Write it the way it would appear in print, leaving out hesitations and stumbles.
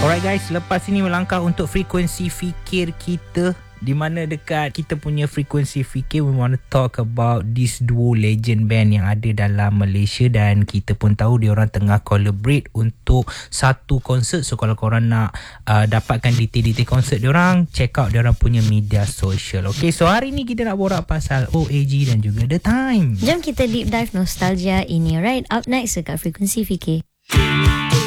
Alright guys, lepas ini melangkah untuk frekuensi fikir kita, di mana dekat kita punya frekuensi fikir, we want to talk about this duo legend band yang ada dalam Malaysia, dan kita pun tahu diorang tengah collaborate untuk satu konsert. So kalau korang nak dapatkan detail-detail konsert diorang, check out diorang punya media social. Okay, so hari ni kita nak borak pasal OAG dan juga The Time. Jom kita deep dive nostalgia ini, right? Up next dekat frekuensi fikir.